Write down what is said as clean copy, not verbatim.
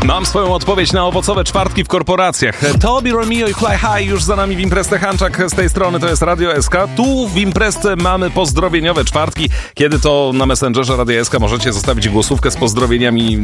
Mam swoją odpowiedź na owocowe czwartki w korporacjach. Tobi, Romeo i Fly High już za nami w Imprezce. Hanczak z tej strony, to jest Radio SK. Tu w Imprezce mamy pozdrowieniowe czwartki. Kiedy to na Messengerze Radio SK możecie zostawić głosówkę z pozdrowieniami